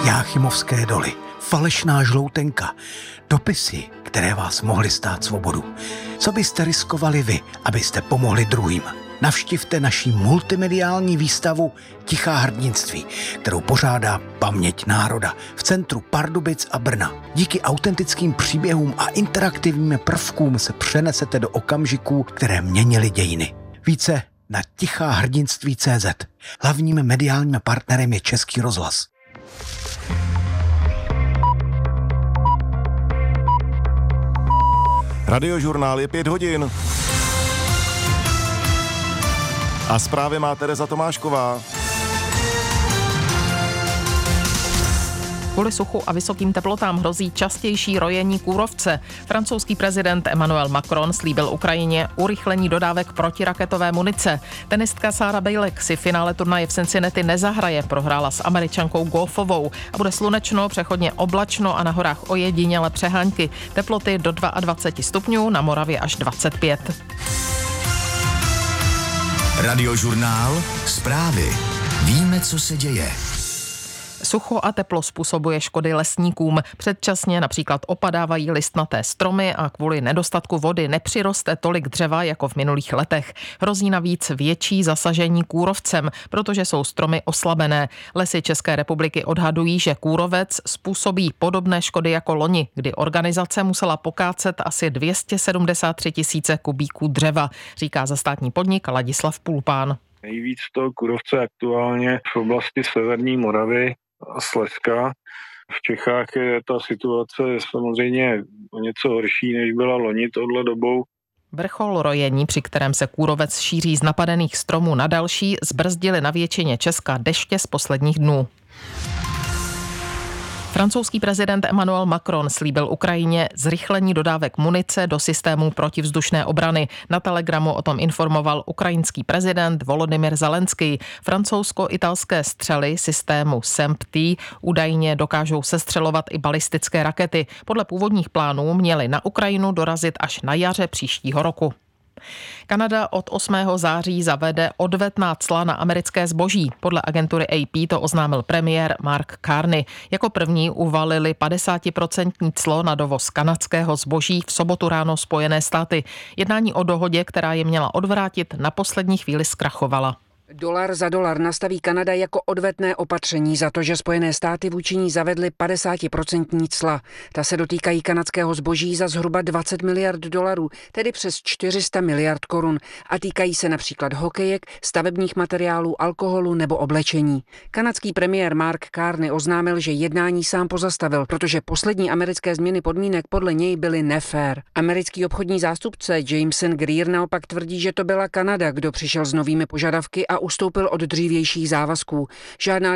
Jáchymovské doly, falešná žloutenka, dopisy, které vás mohly stát svobodu. Co byste riskovali vy, abyste pomohli druhým? Navštivte naši multimediální výstavu Tichá hrdinství, kterou pořádá Paměť národa v centru Pardubic a Brna. Díky autentickým příběhům a interaktivním prvkům se přenesete do okamžiků, které měnily dějiny. Více na ticháhrdinství.cz. Hlavním mediálním partnerem je Český rozhlas. Radiožurnál je 5 hodin. A zprávy má Tereza Tomášková. Kvůli suchu a vysokým teplotám hrozí častější rojení kůrovce. Francouzský prezident Emmanuel Macron slíbil Ukrajině urychlení dodávek protiraketové munice. Tenistka Sarah Bejlek si finále turnaje v Cincinnati nezahraje, prohrála s Američankou Goffovou a bude slunečno, přechodně oblačno a na horách ojediněle přehánky. Teploty do 22 stupňů, na Moravě až 25. Radiožurnál, zprávy. Víme, co se děje. Sucho a teplo způsobuje škody lesníkům. Předčasně například opadávají listnaté stromy a kvůli nedostatku vody nepřiroste tolik dřeva jako v minulých letech. Hrozí navíc větší zasažení kůrovcem, protože jsou stromy oslabené. Lesy České republiky odhadují, že kůrovec způsobí podobné škody jako loni, kdy organizace musela pokácet asi 273 000 kubíků dřeva, říká za státní podnik Ladislav Pulpán. Nejvíc toho kůrovce aktuálně v oblasti severní Moravy a Slezska. V Čechách je ta situace samozřejmě o něco horší, než byla loni touhle dobou. Vrchol rojení, při kterém se kůrovec šíří z napadených stromů na další, zbrzdily na většině Česka deště z posledních dnů. Francouzský prezident Emmanuel Macron slíbil Ukrajině zrychlení dodávek munice do systému protivzdušné obrany. Na Telegramu o tom informoval ukrajinský prezident Volodymyr Zelenský. Francouzsko-italské střely systému SAMP-T údajně dokážou sestřelovat i balistické rakety. Podle původních plánů měly na Ukrajinu dorazit až na jaře příštího roku. Kanada od 8. září zavede odvetná cla na americké zboží. Podle agentury AP to oznámil premiér Mark Carney. Jako první uvalili 50% clo na dovoz kanadského zboží v sobotu ráno Spojené státy. Jednání o dohodě, která je měla odvrátit, na poslední chvíli zkrachovala. Dolar za dolar nastaví Kanada jako odvetné opatření za to, že Spojené státy vůči ní zavedly 50% cla. Ta se dotýkají kanadského zboží za zhruba 20 miliard dolarů, tedy přes 400 miliard korun, a týkají se například hokejek, stavebních materiálů, alkoholu nebo oblečení. Kanadský premiér Mark Carney oznámil, že jednání sám pozastavil, protože poslední americké změny podmínek podle něj byly nefér. Americký obchodní zástupce Jameson Greer naopak tvrdí, že to byla Kanada, kdo přišel s novými požadavky a ustoupil od dřívějších závazků. Žádná